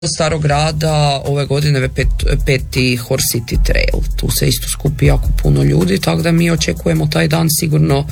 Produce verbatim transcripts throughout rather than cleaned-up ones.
Starog grada ove godine je pet, peti Horse City Trail. Tu se isto skupi jako puno ljudi, tako da mi očekujemo taj dan sigurno,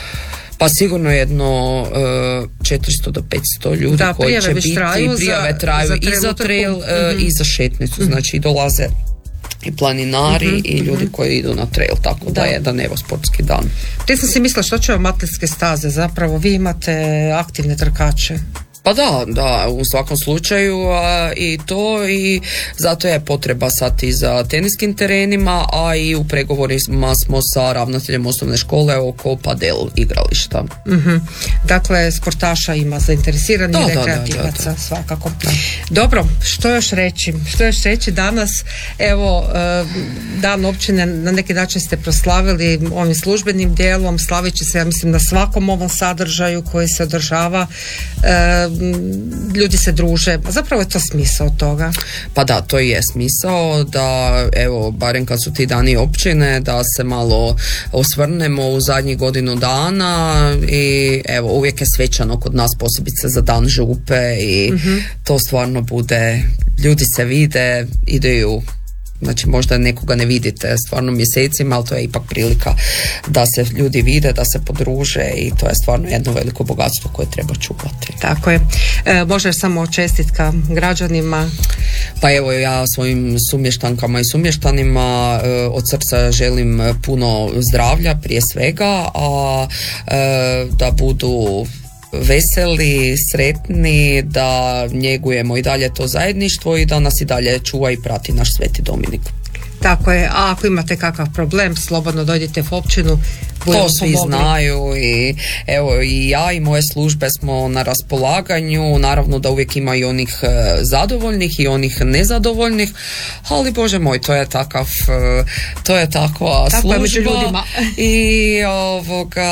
pa sigurno jedno uh, četiristo do petsto ljudi da, koji će biti, traju prijave za, traju za i za trail uh, mm-hmm. i za šetnicu, mm-hmm. znači dolaze i planinari mm-hmm. i ljudi mm-hmm. koji idu na trail, tako da, da je jedan evo sportski dan. Ti sam si mislila što će vam atletske staze, zapravo vi imate aktivne trkače. Pa da, da, u svakom slučaju a, i to i zato je potreba sad i za teniskim terenima, a i u pregovorima smo sa ravnateljem osnovne škole oko padel igrališta. Mm-hmm. Dakle, sportaša ima zainteresiranih da, rekreativaca, da, da, da. svakako. Da. Dobro, što još reći? Što još reći danas? Evo, dan općine na neki način ste proslavili ovim službenim dijelom, slavit će se, ja mislim, na svakom ovom sadržaju koji se održava. E, ljudi se druže, a zapravo je to smisao toga. Pa da, to je smisao da, evo, barem kad su ti dani općine, da se malo osvrnemo u zadnjih godinu dana i evo, uvijek je svečano kod nas, posebice za dan župe i mm-hmm. to stvarno bude, ljudi se vide, ideju. Znači možda nekoga ne vidite stvarno mjesecima, ali to je ipak prilika da se ljudi vide, da se podruže i to je stvarno jedno veliko bogatstvo koje treba čuvati. Tako je. E, može samo čestitka građanima? Pa evo, ja svojim sumještankama i sumještanima e, od srca želim puno zdravlja prije svega, a e, da budu veseli, sretni, da njegujemo i dalje to zajedništvo i da nas i dalje čuva i prati naš Sveti Dominik. Tako je, a ako imate kakav problem, slobodno dođite u općinu. To svi pomogli. Znaju i evo i ja i moje službe smo na raspolaganju, naravno da uvijek ima i onih zadovoljnih i onih nezadovoljnih, ali Bože moj, to je takav, to je takva tako služba je među ljudima. I ovoga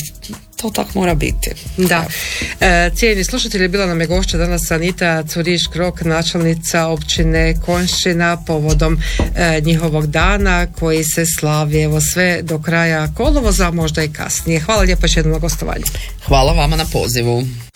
to tako mora biti. Da. E, cijeni slušatelji, bila nam je gošća danas Anita Curiš-Krok, načelnica općine Konjšćina, povodom e, njihovog dana koji se slavi evo sve do kraja kolovoza, možda i kasnije. Hvala lijepo još jednom na gostovanju. Hvala vama na pozivu.